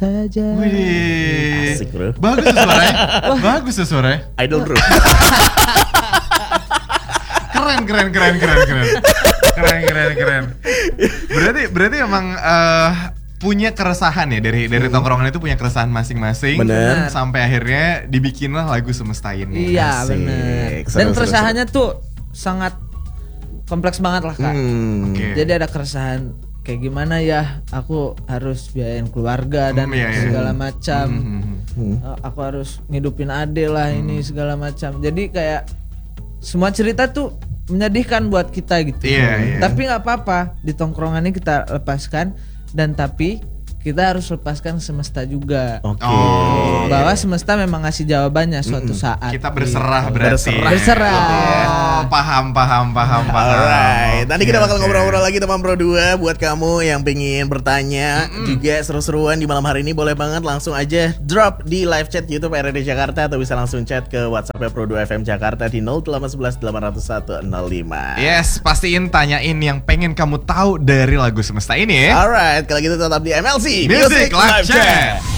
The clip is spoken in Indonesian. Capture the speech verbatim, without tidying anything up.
saja. Wih, asik bro. Bagus tuh suaranya. Bagus tuh suaranya. Idol bro. Keren, keren, keren, keren, keren. Keren, keren, keren. Berarti, berarti emang uh, punya keresahan ya dari dari tongkrongan itu punya keresahan masing-masing. Bener. Sampai akhirnya dibikinlah lagu Semesta ini. Iya Asik. benar. Seru, Dan seru, keresahannya tuh sangat kompleks banget lah kak. Hmm. Oke. Jadi ada keresahan kayak gimana ya, aku harus biayain keluarga dan Hmm, iya, iya. segala macam. Hmm. Hmm. Uh, aku harus ngidupin ade lah ini segala macam. Jadi kayak semua cerita tuh menyedihkan buat kita gitu. Iya, iya. Tapi nggak apa-apa, di tongkrongan ini kita lepaskan dan tapi kita harus lepaskan semesta juga. Oke. Oh, Bahwa semesta memang ngasih jawabannya suatu saat. Kita berserah gitu. berarti. Berserah. Berserah. Oh, paham, paham, paham, paham. Alright, nanti Oke, kita bakal oke. ngobrol-ngobrol lagi teman Pro dua. Buat kamu yang pengen bertanya juga seru-seruan di malam hari ini, boleh banget langsung aja drop di live chat YouTube R R D Jakarta atau bisa langsung chat ke WhatsApp Pro dua F M Jakarta di nol delapan satu satu delapan nol satu nol lima. Yes, pastiin tanyain yang pengen kamu tahu dari lagu Semesta ini ya. Alright, kalau gitu tetap di M L C Music Live Chat.